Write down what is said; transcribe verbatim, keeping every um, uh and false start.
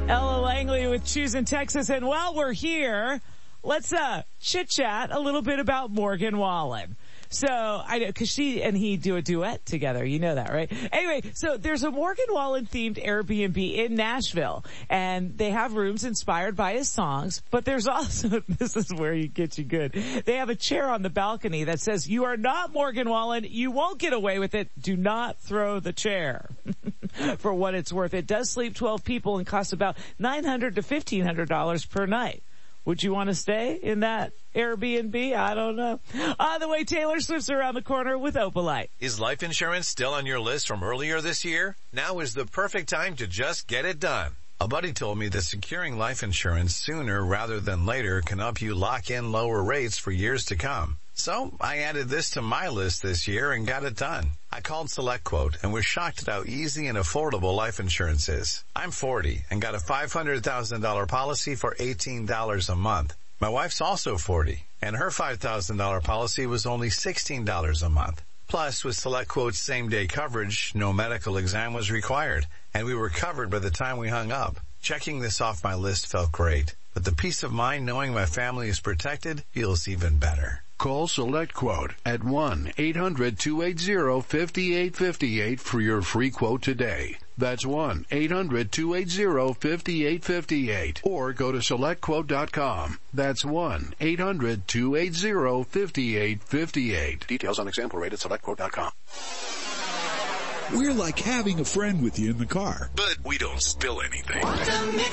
Ella Langley with Choosing Texas. And while we're here, let's uh chit-chat a little bit about Morgan Wallen. So, I know, cause she and he do a duet together. You know that, right? Anyway, so there's a Morgan Wallen themed Airbnb in Nashville, and they have rooms inspired by his songs, but there's also, this is where you get you good. They have a chair on the balcony that says, "You are not Morgan Wallen. You won't get away with it. Do not throw the chair." For what it's worth, it does sleep twelve people and costs about nine hundred to fifteen hundred dollars per night. Would you want to stay in that Airbnb? I don't know. On the way, Taylor Swift's around the corner with Opalite. Is life insurance still on your list from earlier this year? Now is the perfect time to just get it done. A buddy told me that securing life insurance sooner rather than later can help you lock in lower rates for years to come. So I added this to my list this year and got it done. I called SelectQuote and was shocked at how easy and affordable life insurance is. I'm forty and got a five hundred thousand dollars policy for eighteen dollars a month. My wife's also forty and her five thousand dollars policy was only sixteen dollars a month. Plus, with SelectQuote's same-day coverage, no medical exam was required, and we were covered by the time we hung up. Checking this off my list felt great, but the peace of mind knowing my family is protected feels even better. Call SelectQuote at one eight hundred two eight zero five eight five eight for your free quote today. That's one eight hundred two eight zero five eight five eight. Or go to select quote dot com. That's one eight hundred two eight zero five eight five eight. Details on example rate at select quote dot com. We're like having a friend with you in the car. But we don't spill anything. The Mix